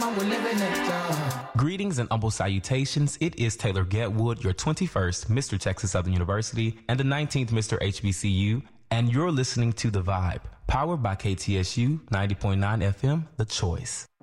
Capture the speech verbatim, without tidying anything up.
man, we're living it. Uh. Greetings and humble salutations. It is Taylor Getwood, your twenty-first Mister Texas Southern University and the nineteenth Mister H B C U, and you're listening to The Vibe, powered by K T S U ninety point nine F M, The Choice.